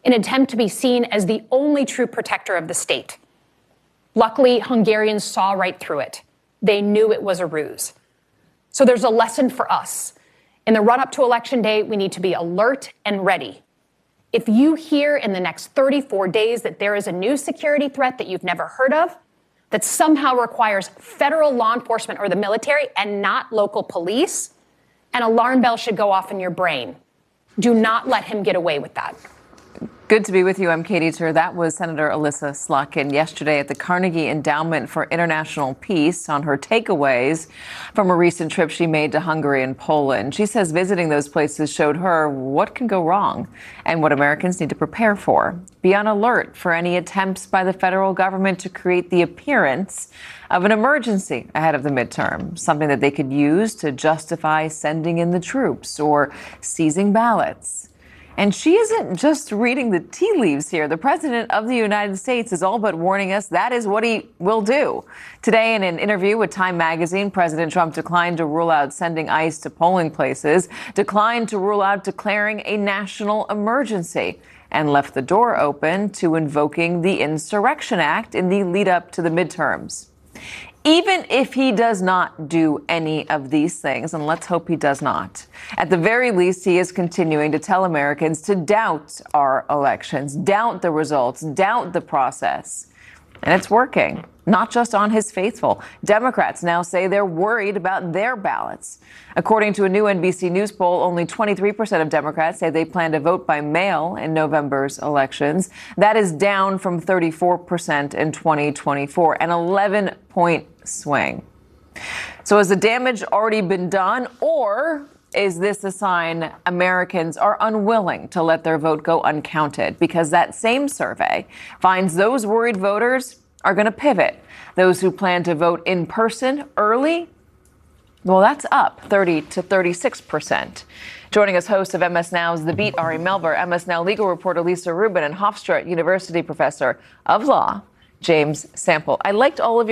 in an attempt to be seen as the only true protector of the state. Luckily, Hungarians saw right through it. They knew it was a ruse. So there's a lesson for us. In the run-up to Election Day, we need to be alert and ready. If you hear in the next 34 days that there is a new security threat that you've never heard of, that somehow requires federal law enforcement or the military and not local police, an alarm bell should go off in your brain. Do not let him get away with that. Good to be with you. I'm Katie Tur. That was Senator Elissa Slotkin yesterday at the Carnegie Endowment for International Peace on her takeaways from a recent trip she made to Hungary and Poland. She says visiting those places showed her what can go wrong and what Americans need to prepare for. Be on alert for any attempts by the federal government to create the appearance of an emergency ahead of the midterm, something that they could use to justify sending in the troops or seizing ballots. And she isn't just reading the tea leaves here. The president of the United States is all but warning us that is what he will do. Today, in an interview with Time magazine, President Trump declined to rule out sending ICE to polling places, declined to rule out declaring a national emergency, and left the door open to invoking the Insurrection Act in the lead up to the midterms. Even if he does not do any of these things, and let's hope he does not, at the very least, he is continuing to tell Americans to doubt our elections, doubt the results, doubt the process. And it's working, not just on his faithful. Democrats now say they're worried about their ballots. According to a new NBC News poll, only 23% of Democrats say they plan to vote by mail in November's elections. That is down from 34% in 2024, an 11-point swing. So has the damage already been done, or is this a sign Americans are unwilling to let their vote go uncounted? Because that same survey finds those worried voters are going to pivot. Those who plan to vote in person early, well, that's up 30 to 36%. Joining us, host of MS Now's The Beat, Ari Melber, MS Now legal reporter Lisa Rubin, and Hofstra University professor of law, James Sample. I liked all of your